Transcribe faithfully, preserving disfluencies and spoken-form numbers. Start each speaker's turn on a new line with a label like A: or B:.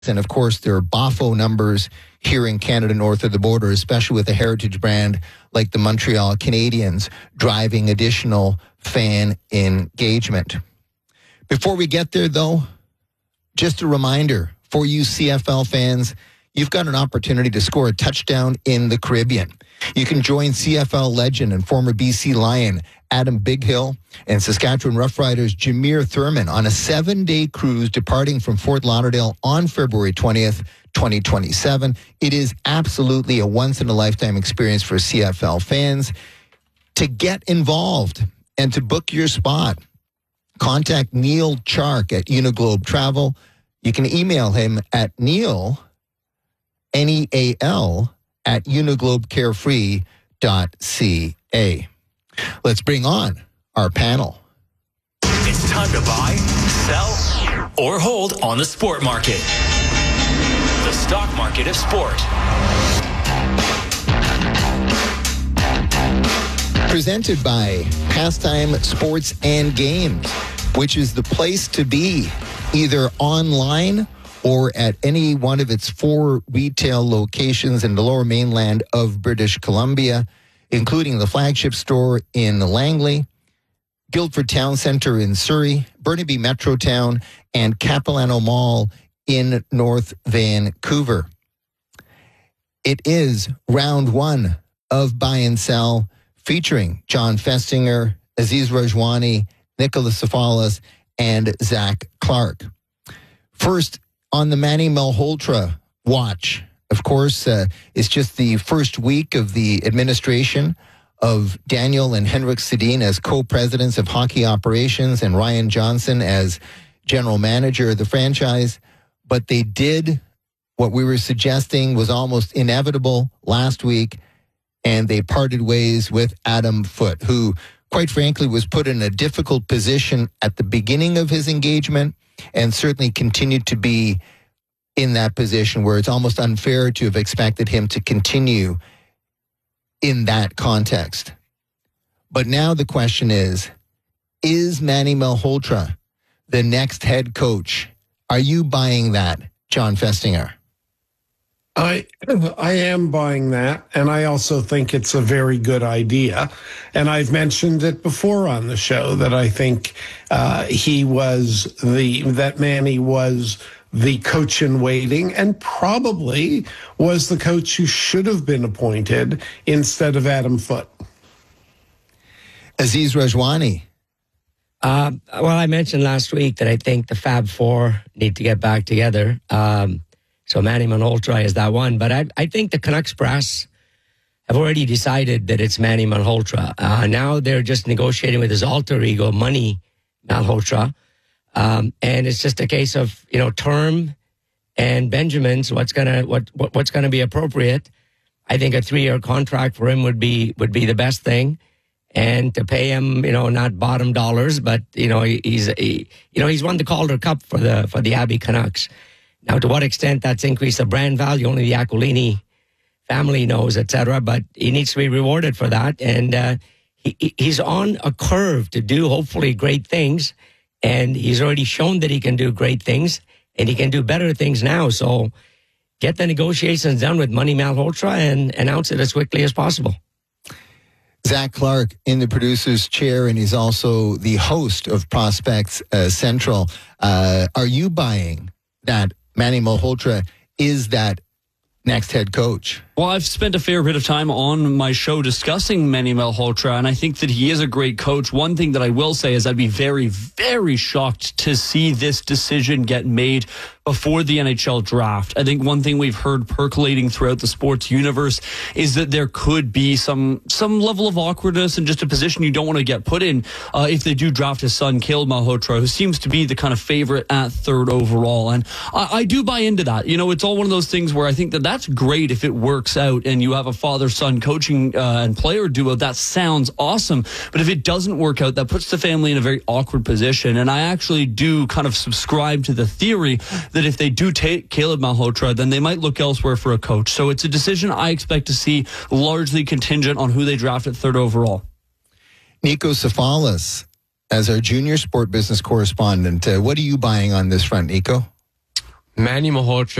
A: And of course, there are B A F O numbers here in Canada north of the border, especially with a heritage brand like the Montreal Canadiens, driving additional fan engagement. Before we get there, though, just a reminder for you C F L fans, you've got an opportunity to score a touchdown in the Caribbean. You can join C F L legend and former B C Lion Adam Bighill and Saskatchewan Roughriders Jameer Thurman on a seven-day cruise departing from Fort Lauderdale on February twentieth, twenty twenty-seven. It is absolutely a once-in-a-lifetime experience for C F L fans. To get involved and to book your spot, contact Neil Chark at Uniglobe Travel. You can email him at Neil, N E A L, at uniglobecarefree dot C A. Let's bring on our panel.
B: It's time to buy, sell, or hold on the sport market. The stock market of sport.
A: Presented by Pastime Sports and Games, which is the place to be, either online or at any one of its four retail locations in the lower mainland of British Columbia, including the flagship store in Langley, Guildford Town Centre in Surrey, Burnaby Metrotown, and Capilano Mall in North Vancouver. It is round one of Buy and Sell, featuring John Festinger, Aziz Rajwani, Nicholas Safalas, and Zach Clark. First, on the Manny Malhotra watch, of course, uh, it's just the first week of the administration of Daniel and Henrik Sedin as co-presidents of hockey operations and Ryan Johnson as general manager of the franchise. But they did what we were suggesting was almost inevitable last week, and they parted ways with Adam Foote, who, quite frankly, was put in a difficult position at the beginning of his engagement and certainly continued to be in that position where it's almost unfair to have expected him to continue in that context. But now the question is, is Manny Malhotra the next head coach? Are you buying that, John Festinger?
C: I I am buying that, and I also think it's a very good idea. And I've mentioned it before on the show that I think uh, he was the that Manny was the coach in waiting, and probably was the coach who should have been appointed instead of Adam Foote.
A: Aziz Rajwani.
D: Uh, well, I mentioned last week that I think the Fab Four need to get back together. Um, so Manny Malhotra is that one. But I, I think the Canucks brass have already decided that it's Manny Malhotra. Uh, now they're just negotiating with his alter ego, Money Malhotra. Um, and it's just a case of, you know, term and Benjamin's what's gonna what, what what's gonna be appropriate. I think a three year contract for him would be would be the best thing, and to pay him, you know, not bottom dollars, but you know, he's he, you know he's won the Calder Cup for the for the Abbey Canucks. Now, to what extent that's increased the brand value, only the Aquilini family knows, et cetera. But he needs to be rewarded for that, and uh, he he's on a curve to do hopefully great things. And he's already shown that he can do great things, and he can do better things now. So get the negotiations done with Money Malhotra and announce it as quickly as possible.
A: Zach Clark in the producer's chair, and he's also the host of Prospects uh, Central. Uh, are you buying that Manny Malhotra is that next head coach?
E: Well, I've spent a fair bit of time on my show discussing Manny Malhotra, and I think that he is a great coach. One thing that I will say is I'd be very, very shocked to see this decision get made before the N H L draft. I think one thing we've heard percolating throughout the sports universe is that there could be some some level of awkwardness and just a position you don't want to get put in uh, if they do draft his son, Caleb Malhotra, who seems to be the kind of favorite at third overall. And I, I do buy into that. You know, it's all one of those things where I think that that's great if it works out and you have a father-son coaching uh, and player duo. That sounds awesome. But if it doesn't work out, that puts the family in a very awkward position. And I actually do kind of subscribe to the theory that if they do take Caleb Malhotra, then they might look elsewhere for a coach. So it's a decision I expect to see largely contingent on who they draft at third overall.
A: Nico Safalas, as our junior sport business correspondent, uh, what are you buying on this front, Nico?
F: Manny Malhotra